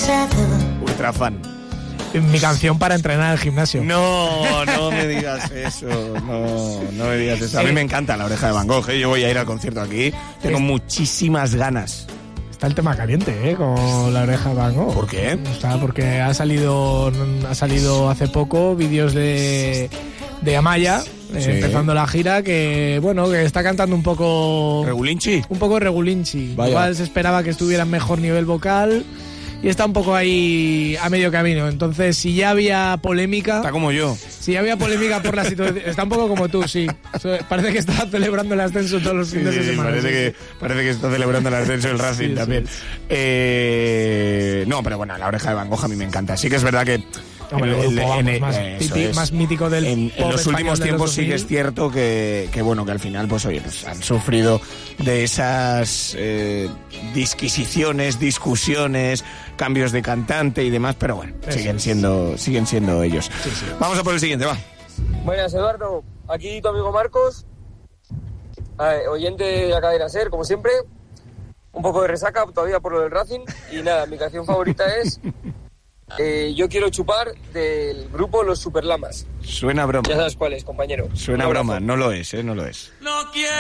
Ultra fan. Mi canción para entrenar al gimnasio. No me digas eso. No me digas eso. A mí me encanta La Oreja de Van Gogh, ¿eh? Yo voy a ir al concierto aquí. Tengo muchísimas ganas. Está el tema caliente, con La Oreja de Van Gogh. ¿Por qué? Está porque ha salido hace poco vídeos de Amaya, Sí. empezando la gira, que está cantando un poco... ¿Regulinchi? Un poco regulinchi. Vaya. Igual se esperaba que estuviera en mejor nivel vocal y está un poco ahí a medio camino. Entonces, si ya había polémica... Está como yo. Si ya había polémica por la situación... Está un poco como tú, sí. Parece que está celebrando el ascenso todos los fines de semana. Parece que está celebrando el ascenso del Racing también. Sí. No, pero bueno, La Oreja de Van Gogh a mí me encanta. Sí que es verdad que... más mítico del en los últimos tiempos sí que es cierto que al final pues han sufrido de esas disquisiciones, discusiones, cambios de cantante y demás, pero bueno, siguen siendo ellos. Sí. Vamos a por el siguiente, va. Buenas, Eduardo, aquí tu amigo Marcos, oyente de la cadena SER, como siempre, un poco de resaca todavía por lo del Racing, y nada, mi canción favorita es Yo quiero chupar, del grupo Los Superlamas. Suena broma. Ya sabes cuál es, compañero. Suena broma, no lo es, no lo es. No quiero